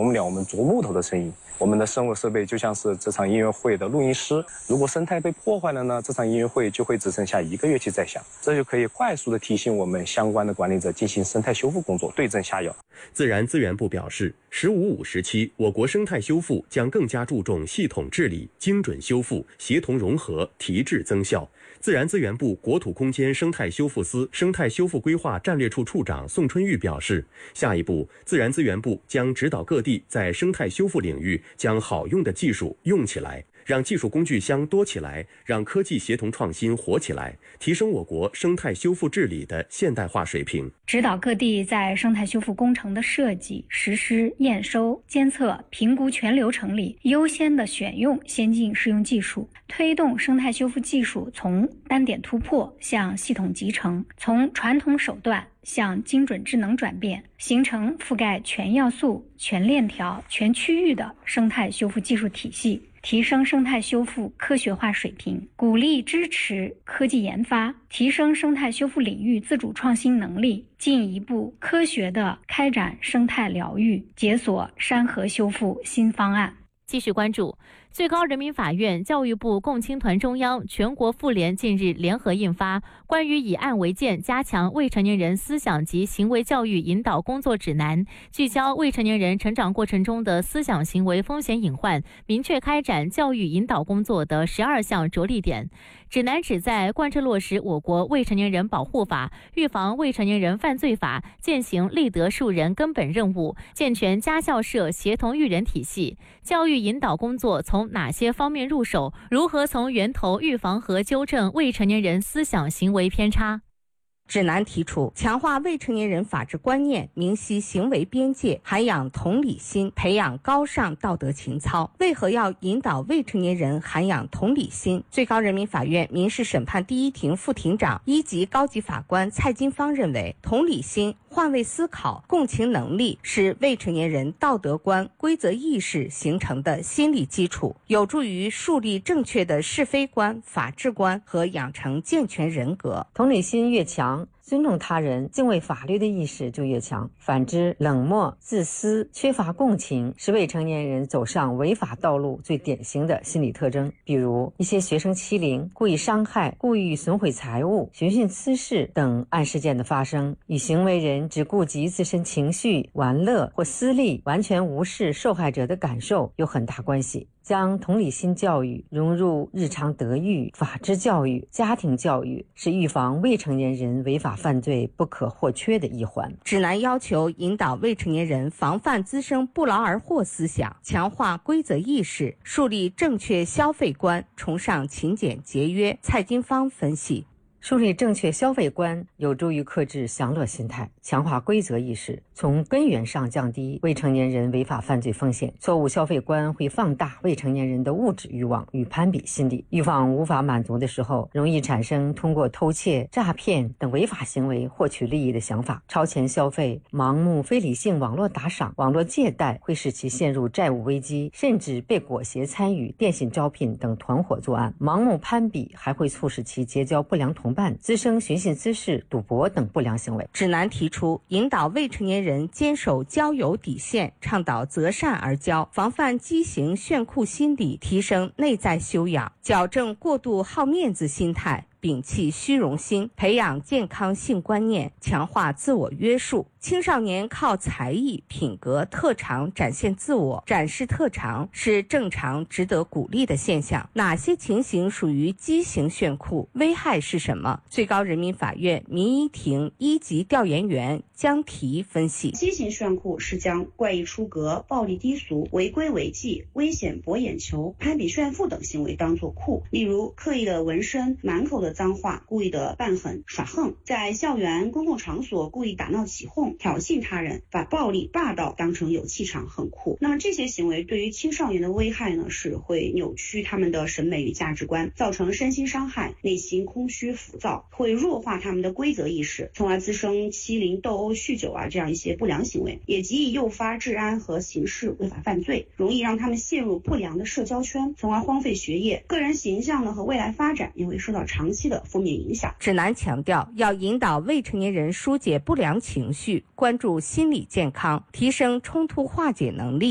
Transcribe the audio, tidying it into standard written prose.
啄木鸟，我们啄木头的声音。我们的声物设备就像是这场音乐会的录音师，如果生态被破坏了呢，这场音乐会就会只剩下1个乐器在响，这就可以快速的提醒我们相关的管理者进行生态修复工作，对症下药。 自然资源部表示，“15+5”时期，我国生态修复将更加注重系统治理、精准修复、协同融合、提质增效。自然资源部国土空间生态修复司生态修复规划战略处处长宋春玉表示，下一步，自然资源部将指导各地在生态修复领域将好用的技术用起来，让技术工具箱多起来，让科技协同创新活起来，提升我国生态修复治理的现代化水平。 指导各地在生态修复工程的设计、实施、验收、监测、评估全流程里，优先的选用先进适用技术，推动生态修复技术从单点突破向系统集成，从传统手段向精准智能转变，形成覆盖全要素、全链条、全区域的生态修复技术体系，提升生态修复科学化水平，鼓励支持科技研发，提升生态修复领域自主创新能力，进一步科学地开展生态疗愈，解锁山河修复新方案。 继续关注，最高人民法院、教育部、共青团中央、全国妇联近日联合印发《关于以案为鉴，加强未成年人思想及行为教育引导工作指南》，聚焦未成年人成长过程中的思想行为风险隐患，明确开展教育引导工作的12项着力点。指南旨在贯彻落实我国未成年人保护法、预防未成年人犯罪法，践行立德树人根本任务，健全家校社协同育人体系。教育引导工作从哪些方面入手？如何从源头预防和纠正未成年人思想行为偏差？ 指南提出，强化未成年人法治观念，明晰行为边界，涵养同理心，培养高尚道德情操。为何要引导未成年人涵养同理心？最高人民法院民事审判第一庭副庭长、1级高级法官蔡金芳认为，同理心、换位思考、共情能力是未成年人道德观、规则意识形成的心理基础，有助于树立正确的是非观、法治观和养成健全人格。 同理心越强，尊重他人、敬畏法律的意识就越强。反之，冷漠、自私、缺乏共情是未成年人走上违法道路最典型的心理特征。比如，一些学生欺凌、故意伤害、故意损毁财物、寻衅滋事等案事件的发生，与行为人只顾及自身情绪、玩乐或私利，完全无视受害者的感受有很大关系。将同理心教育融入日常德育、法治教育、家庭教育，是预防未成年人违法犯罪不可或缺的一环。 指南要求引导未成年人防范滋生不劳而获思想，强化规则意识，树立正确消费观，崇尚勤俭节约。蔡金芳分析， 树立正确消费观有助于克制享乐心态，强化规则意识，从根源上降低未成年人违法犯罪风险。错误消费观会放大未成年人的物质欲望与攀比心理，欲望无法满足的时候，容易产生通过偷窃、诈骗等违法行为获取利益的想法。超前消费、盲目非理性网络打赏、网络借贷会使其陷入债务危机，甚至被裹挟参与电信招聘等团伙作案。盲目攀比还会促使其结交不良同伴，滋生寻衅滋事、赌博等不良行为。 指南提出，引导未成年人坚守交友底线，倡导择善而交，防范畸形炫酷心理，提升内在修养，矫正过度好面子心态，摒弃虚荣心，培养健康性观念，强化自我约束。青少年靠才艺、品格、特长展现自我，展示特长是正常值得鼓励的现象。哪些情形属于畸形炫酷？危害是什么？最高人民法院民一庭1级调研员江提分析， 畸形炫酷是将怪异出格、暴力低俗、违规违纪、危险博眼球、攀比炫富等行为当作酷，例如刻意的纹身、满口的脏话、故意的扮狠耍横，在校园公共场所故意打闹起哄、挑衅他人，把暴力霸道当成有气场很酷。那么这些行为对于青少年的危害呢，是会扭曲他们的审美与价值观，造成身心伤害，内心空虚浮躁，会弱化他们的规则意识，从而滋生欺凌、斗殴、酗酒这样一些不良行为，也极易诱发治安和刑事违法犯罪，容易让他们陷入不良的社交圈，从而荒废学业，个人形象呢和未来发展也会受到长期的负面影响。 指南强调，要引导未成年人疏解不良情绪，关注心理健康，提升冲突化解能力。